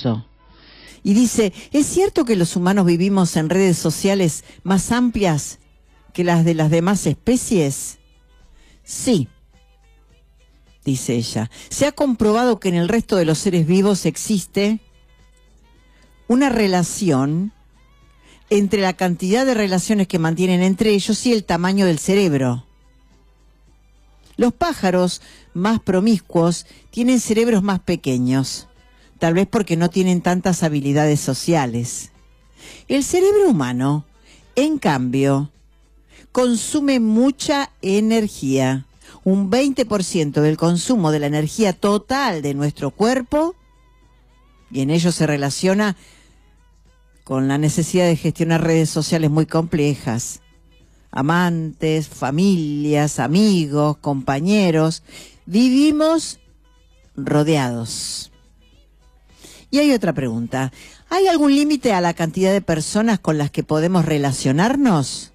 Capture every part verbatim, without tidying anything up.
curioso. Y dice, ¿es cierto que los humanos vivimos en redes sociales más amplias que las de las demás especies? Sí, dice ella. Se ha comprobado que en el resto de los seres vivos existe una relación entre la cantidad de relaciones que mantienen entre ellos y el tamaño del cerebro. Los pájaros más promiscuos tienen cerebros más pequeños, tal vez porque no tienen tantas habilidades sociales. El cerebro humano, en cambio, consume mucha energía. Un veinte por ciento del consumo de la energía total de nuestro cuerpo, y en ello se relaciona con la necesidad de gestionar redes sociales muy complejas. Amantes, familias, amigos, compañeros, vivimos rodeados. Y hay otra pregunta. ¿Hay algún límite a la cantidad de personas con las que podemos relacionarnos?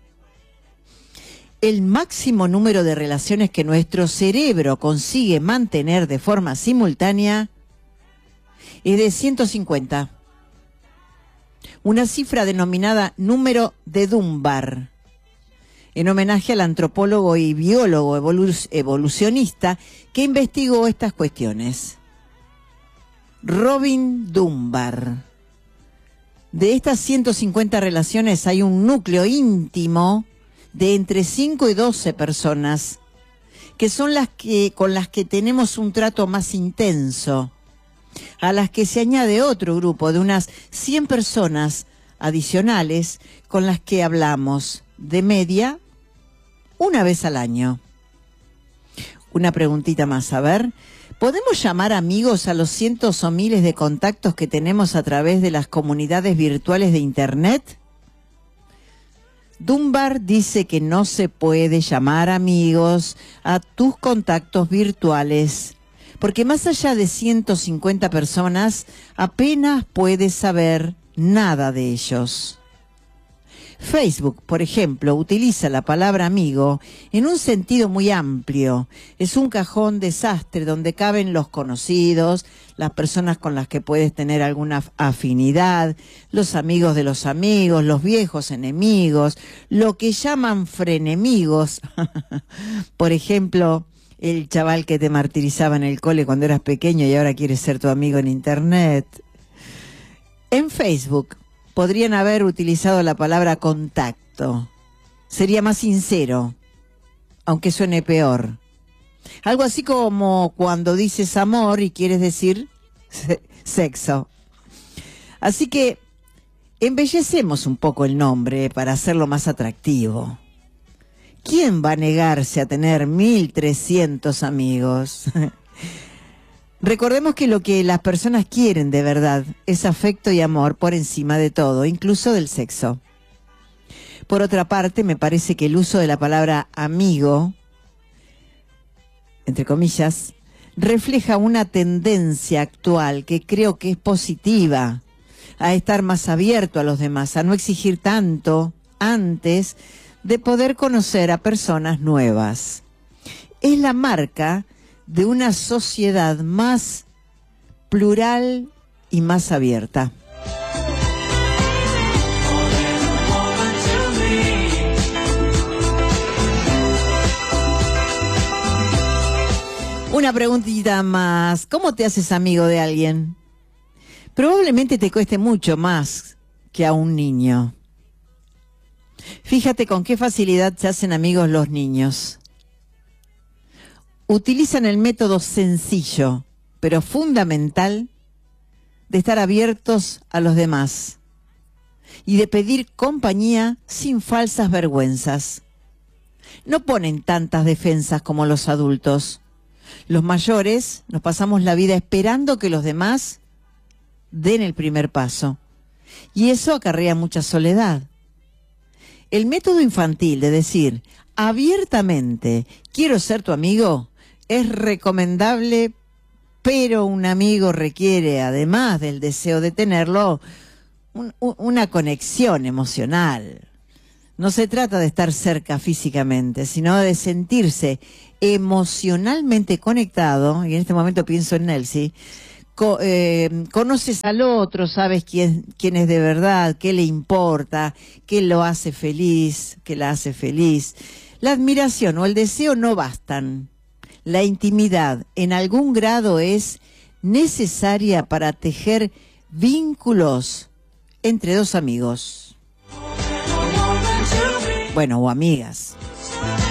El máximo número de relaciones que nuestro cerebro consigue mantener de forma simultánea es de ciento cincuenta. Una cifra denominada número de Dunbar, en homenaje al antropólogo y biólogo evolu- evolucionista que investigó estas cuestiones. Robin Dunbar. De estas ciento cincuenta relaciones hay un núcleo íntimo de entre cinco y doce personas, que son las que, con las que tenemos un trato más intenso, a las que se añade otro grupo de unas cien personas adicionales con las que hablamos, de media, una vez al año. Una preguntita más, a ver. ¿Podemos llamar amigos a los cientos o miles de contactos que tenemos a través de las comunidades virtuales de Internet? Dunbar dice que no se puede llamar amigos a tus contactos virtuales, porque más allá de ciento cincuenta personas, apenas puedes saber nada de ellos. Facebook, por ejemplo, utiliza la palabra amigo en un sentido muy amplio. Es un cajón desastre donde caben los conocidos, las personas con las que puedes tener alguna afinidad, los amigos de los amigos, los viejos enemigos, lo que llaman frenemigos. Por ejemplo, el chaval que te martirizaba en el cole cuando eras pequeño y ahora quiere ser tu amigo en Internet. En Facebook podrían haber utilizado la palabra contacto. Sería más sincero, aunque suene peor. Algo así como cuando dices amor y quieres decir sexo. Así que embellecemos un poco el nombre para hacerlo más atractivo. ¿Quién va a negarse a tener mil trescientos amigos? Recordemos que lo que las personas quieren de verdad es afecto y amor por encima de todo, incluso del sexo. Por otra parte, me parece que el uso de la palabra amigo, entre comillas, refleja una tendencia actual que creo que es positiva, a estar más abierto a los demás, a no exigir tanto antes de poder conocer a personas nuevas. Es la marca de una sociedad más plural y más abierta. Una preguntita más. ¿Cómo te haces amigo de alguien? Probablemente te cueste mucho más que a un niño. Fíjate con qué facilidad se hacen amigos los niños. Utilizan el método sencillo, pero fundamental, de estar abiertos a los demás y de pedir compañía sin falsas vergüenzas. No ponen tantas defensas como los adultos. Los mayores nos pasamos la vida esperando que los demás den el primer paso, y eso acarrea mucha soledad. El método infantil de decir abiertamente, quiero ser tu amigo, es recomendable, pero un amigo requiere, además del deseo de tenerlo, un, un, una conexión emocional. No se trata de estar cerca físicamente, sino de sentirse emocionalmente conectado, y en este momento pienso en Nelsie, co eh, conoces al otro, sabes quién, quién es de verdad, qué le importa, qué lo hace feliz, qué la hace feliz. La admiración o el deseo no bastan. La intimidad en algún grado es necesaria para tejer vínculos entre dos amigos. Bueno, o amigas.